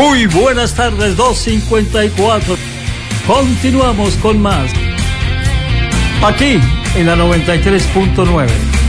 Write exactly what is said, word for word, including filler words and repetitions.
Muy buenas tardes, dos cincuenta y cuatro. Continuamos con más. Aquí en la noventa y tres punto nueve.